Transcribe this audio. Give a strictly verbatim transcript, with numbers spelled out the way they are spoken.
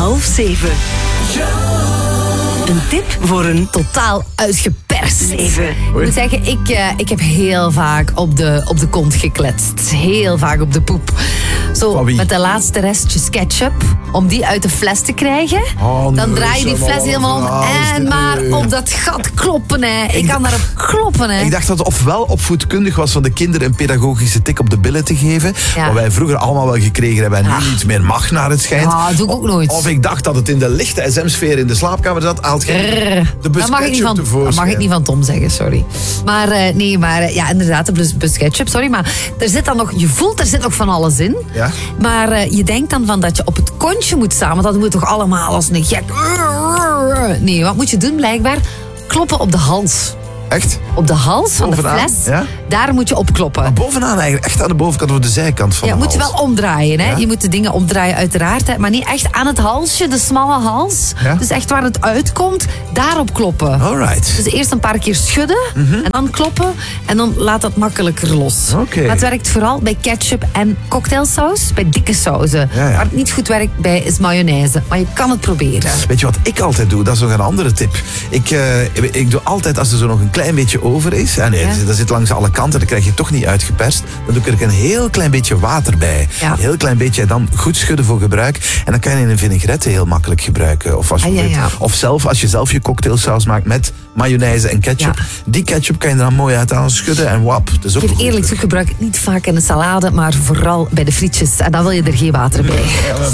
half zeven. Een tip voor een Totaal uitgeperst. zeven. Ik moet zeggen, ik, uh, ik heb heel vaak op de, op de kont gekletst. Heel vaak op de poep. Zo, Van wie? met de laatste restjes ketchup. Om die uit de fles te krijgen. Oh, dan nee, draai je die zeg fles maar, helemaal om. alles En dit, maar nee. op dat gat kloppen, hè. Ik kan daarop kloppen, hè. Ik dacht dat het ofwel opvoedkundig was van de kinderen een pedagogische tik op de billen te geven. Ja. Wat wij vroeger allemaal wel gekregen hebben en nu Ja. niet meer mag naar het schijnt. Ja, dat doe ik ook nooit. Of ik dacht dat het in de lichte S M-sfeer in de slaapkamer zat. Haalt je de bus Dat mag, ik niet van, ketchup dat tevoorschijn. mag ik niet van Tom zeggen, sorry. Maar uh, nee, maar uh, ja, inderdaad, de bus, bus ketchup, sorry. Maar er zit dan nog, je voelt, er zit nog van alles in. Ja. Maar uh, je denkt dan van dat je op het kontje moet staan. Want dat moet toch allemaal als een gek. Nee, wat moet je doen blijkbaar? Kloppen op de hals. Echt? Op de hals van Bovenaan, de fles, ja? daar moet je op kloppen. Bovenaan eigenlijk, echt aan de bovenkant of de zijkant van Ja, de moet je hals. wel omdraaien. Hè? Ja? Je moet de dingen omdraaien uiteraard. Hè? Maar niet echt aan het halsje, de smalle hals. Ja? Dus echt waar het uitkomt, daarop kloppen. Alright. Dus eerst een paar keer schudden en dan kloppen. En dan laat dat makkelijker los. Oké. Maar het werkt vooral bij ketchup en cocktailsaus. Bij dikke sauzen. Ja, ja. Waar het niet goed werkt bij is mayonaise. Maar je kan het proberen. Weet je wat ik altijd doe? Dat is nog een andere tip. Ik, uh, ik doe altijd, als er zo nog een klein beetje over is... En nee, Ja. dat zit langs alle kanten, dan krijg je het toch niet uitgeperst. Dan doe ik er een heel klein beetje water bij. Ja. Een heel klein beetje en dan goed schudden voor gebruik. En dan kan je een vinaigrette heel makkelijk gebruiken. Of, als je Ah, ja, wilt. ja. of zelf, als je zelf je cocktailsaus maakt met mayonaise en ketchup. Ja. Die ketchup kan je er dan mooi uit aan schudden en wap. Dat is ook Ik geef goed. eerlijk toe, gebruik het niet vaak in de salade, maar vooral bij de frietjes. En dan wil je er geen water bij.